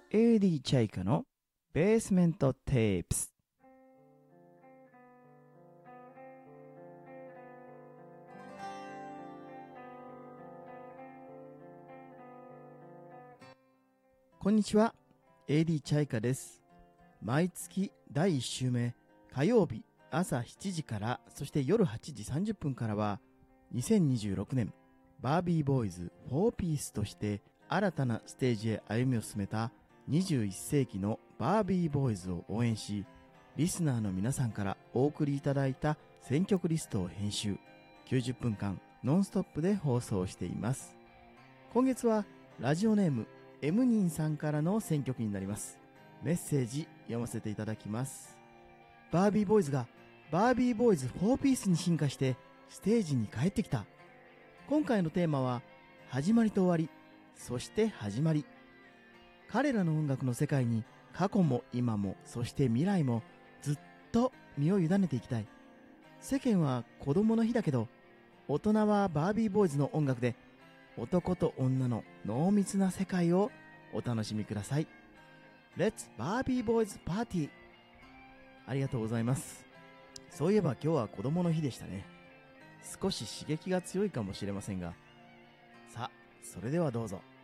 AD チャイカのベースメントテープス。こんにちは、AD チャイカです。毎月第1週目火曜日朝7時から、そして夜8時30分からは2026年バービーボーイズ4ピースとして新たなステージへ歩みを進めた21世紀のバービーボーイズを応援し、リスナーの皆さんからお送りいただいた選曲リストを編集、90分間ノンストップで放送しています。今月はラジオネーム M ニンさんからの選曲になります。メッセージ読ませていただきます。バービーボーイズがバービーボーイズ4ピースに進化してステージに帰ってきた。今回のテーマは始まりと終わり、そして始まり。彼らの音楽の世界に過去も今もそして未来もずっと身を委ねていきたい。世間は子供の日だけど、大人はバービーボーイズの音楽で男と女の濃密な世界をお楽しみください。Let's Barbie Boys Party。 ありがとうございます。そういえば今日は子供の日でしたね。少し刺激が強いかもしれませんが、さあそれではどうぞ。